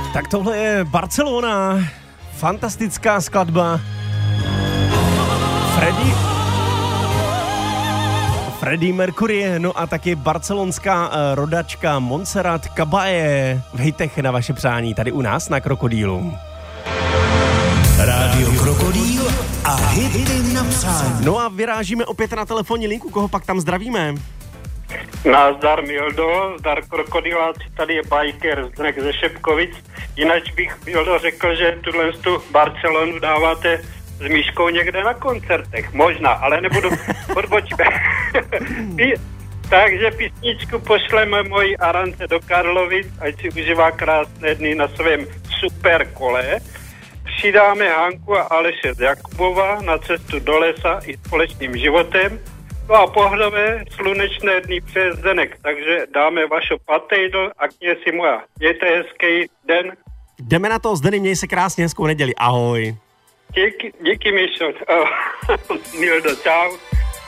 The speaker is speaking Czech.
Tak tohle je Barcelona, fantastická skladba. Freddie Mercury, no a taky barcelonská rodačka Montserrat Caballé v hitech na vaše přání tady u nás na Krokodýlu. Rádio Krokodýl a hity na přání. No a vyrážíme opět na telefonní linku, koho pak tam zdravíme? Nazdar Mildo, zdar Krokodýláci, tady je Biker Zdeněk ze Šepkovic. Jinak bych Mildo řekl, že tu Barcelonu dáváte s Míškou někde na koncertech. Možná, ale nebudu odbočit. Takže písničku pošleme mojí Arance do Karlovic, ať si užívá krásné dny na svém super kole. Přidáme Hanku a Aleše z Jakubova na cestu do lesa i společným životem. No a pohodové slunečné dny přes Zdeněk, takže dáme vašo patejdl a kněsi moja. Mějte hezký den. Jdeme na to, Zdeny, měj se krásně, hezkou neděli. Ahoj. Díky Míšo. Mildo, čau.